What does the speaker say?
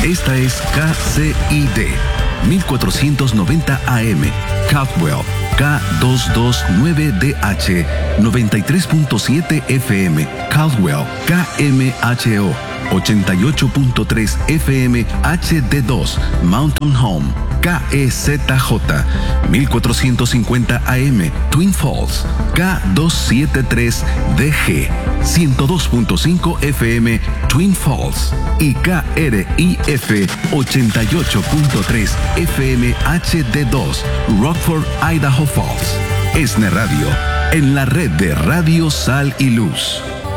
Esta es KCID 1490 AM, Caldwell, K229DH, 93.7 FM, Caldwell, KMHO, 88.3 FM HD2, Mountain Home, KEZJ, 1450 AM, Twin Falls, K273DG, 102.5 FM, Twin Falls, y KRIF 88.3 FM HD2, Rockford, Idaho Falls. ESNE Radio, en la red de Radio Sal y Luz.